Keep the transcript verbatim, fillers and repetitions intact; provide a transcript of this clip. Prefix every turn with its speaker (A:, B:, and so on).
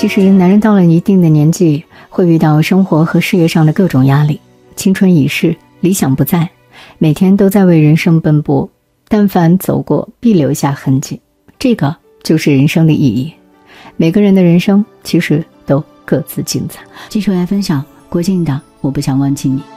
A: 其实男人到了一定的年纪，会遇到生活和事业上的各种压力，青春已逝，理想不在，每天都在为人生奔波，但凡走过必留下痕迹，这个就是人生的意义。每个人的人生其实都各自精彩。继续来分享郭靖的《我不想忘记你》。